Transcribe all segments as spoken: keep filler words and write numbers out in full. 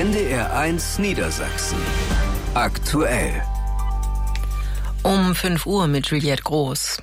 N D R eins Niedersachsen. Aktuell. Um fünf Uhr mit Juliette Groß.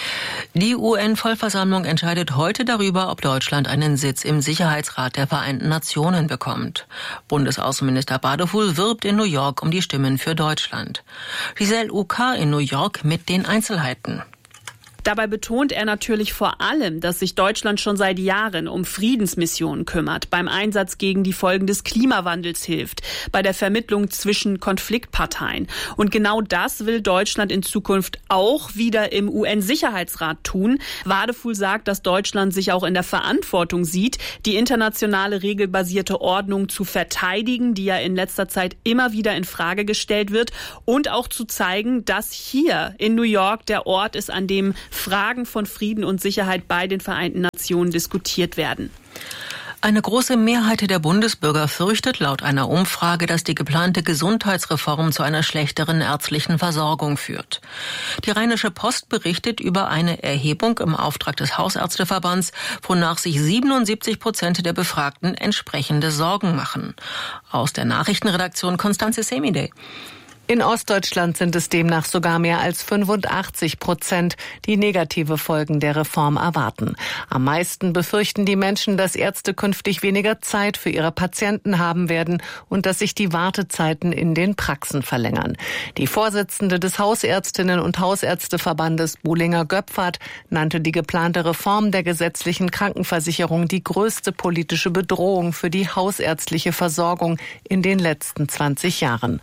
Die U N-Vollversammlung entscheidet heute darüber, ob Deutschland einen Sitz im Sicherheitsrat der Vereinten Nationen bekommt. Bundesaußenminister Badefuhl wirbt in New York um die Stimmen für Deutschland. Giselle Uka in New York mit den Einzelheiten. Dabei betont er natürlich vor allem, dass sich Deutschland schon seit Jahren um Friedensmissionen kümmert, beim Einsatz gegen die Folgen des Klimawandels hilft, bei der Vermittlung zwischen Konfliktparteien. Und genau das will Deutschland in Zukunft auch wieder im U N-Sicherheitsrat tun. Badefuhl sagt, dass Deutschland sich auch in der Verantwortung sieht, die internationale regelbasierte Ordnung zu verteidigen, die ja in letzter Zeit immer wieder in Frage gestellt wird, und auch zu zeigen, dass hier in New York der Ort ist, an dem Fragen von Frieden und Sicherheit bei den Vereinten Nationen diskutiert werden. Eine große Mehrheit der Bundesbürger fürchtet laut einer Umfrage, dass die geplante Gesundheitsreform zu einer schlechteren ärztlichen Versorgung führt. Die Rheinische Post berichtet über eine Erhebung im Auftrag des Hausärzteverbands, wonach sich siebenundsiebzig Prozent der Befragten entsprechende Sorgen machen. Aus der Nachrichtenredaktion Constanze Semide. In Ostdeutschland sind es demnach sogar mehr als fünfundachtzig Prozent, die negative Folgen der Reform erwarten. Am meisten befürchten die Menschen, dass Ärzte künftig weniger Zeit für ihre Patienten haben werden und dass sich die Wartezeiten in den Praxen verlängern. Die Vorsitzende des Hausärztinnen- und Hausärzteverbandes, Buhlinger Göpfert, nannte die geplante Reform der gesetzlichen Krankenversicherung die größte politische Bedrohung für die hausärztliche Versorgung in den letzten zwanzig Jahren.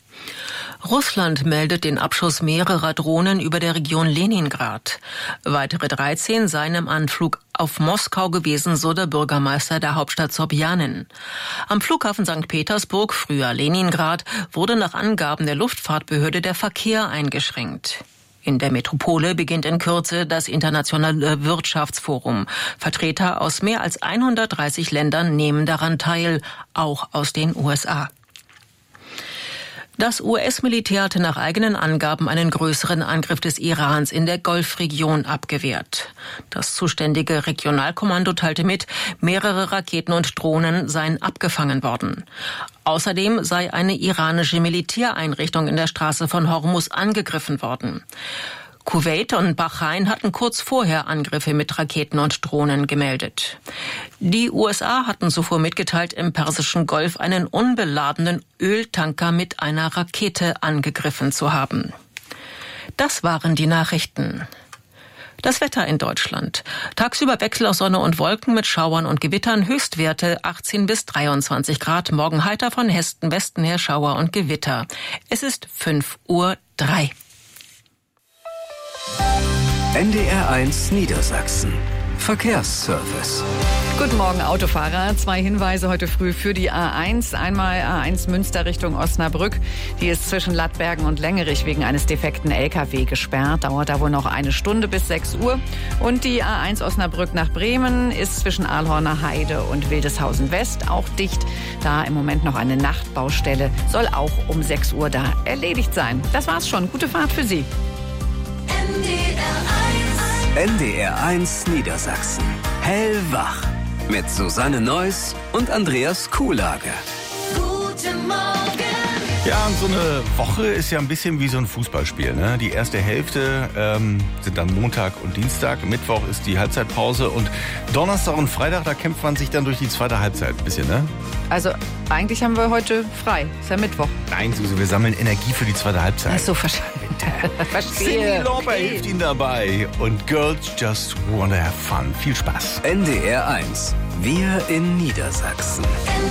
Russland meldet den Abschuss mehrerer Drohnen über der Region Leningrad. Weitere dreizehn seien im Anflug auf Moskau gewesen, so der Bürgermeister der Hauptstadt Sobjanin. Am Flughafen Sankt Petersburg, früher Leningrad, wurde nach Angaben der Luftfahrtbehörde der Verkehr eingeschränkt. In der Metropole beginnt in Kürze das Internationale Wirtschaftsforum. Vertreter aus mehr als hundertdreißig Ländern nehmen daran teil, auch aus den U S A. Das U S-Militär hatte nach eigenen Angaben einen größeren Angriff des Irans in der Golfregion abgewehrt. Das zuständige Regionalkommando teilte mit, mehrere Raketen und Drohnen seien abgefangen worden. Außerdem sei eine iranische Militäreinrichtung in der Straße von Hormuz angegriffen worden. Kuwait und Bahrain hatten kurz vorher Angriffe mit Raketen und Drohnen gemeldet. Die U S A hatten zuvor mitgeteilt, im Persischen Golf einen unbeladenen Öltanker mit einer Rakete angegriffen zu haben. Das waren die Nachrichten. Das Wetter in Deutschland. Tagsüber Wechsel aus Sonne und Wolken mit Schauern und Gewittern, Höchstwerte achtzehn bis dreiundzwanzig Grad. Morgen heiter von Hessen, Westen her Schauer und Gewitter. Es ist fünf Uhr drei. N D R eins Niedersachsen. Verkehrsservice. Guten Morgen, Autofahrer. Zwei Hinweise heute früh für die A eins. Einmal A eins Münster Richtung Osnabrück. Die ist zwischen Lattbergen und Längerich wegen eines defekten L K W gesperrt. Dauert da wohl noch eine Stunde bis sechs Uhr. Und die A eins Osnabrück nach Bremen ist zwischen Ahlhorner Heide und Wildeshausen West auch dicht. Da im Moment noch eine Nachtbaustelle, soll auch um sechs Uhr da erledigt sein. Das war's schon. Gute Fahrt für Sie. N D R eins Niedersachsen. Hellwach. Mit Susanne Neuss und Andreas Kuhlage. Guten Morgen. Ja, und so eine Woche ist ja ein bisschen wie so ein Fußballspiel, ne? Die erste Hälfte ähm, sind dann Montag und Dienstag. Mittwoch ist die Halbzeitpause und Donnerstag und Freitag, da kämpft man sich dann durch die zweite Halbzeit ein bisschen, ne? Also eigentlich haben wir heute frei. Ist ja Mittwoch. Nein, Susi, wir sammeln Energie für die zweite Halbzeit. Ach so, verstanden. Verstehe. Cyndi Lauper okay. hilft Ihnen dabei und Girls Just Wanna Have Fun. Viel Spaß. N D R eins. Wir in Niedersachsen.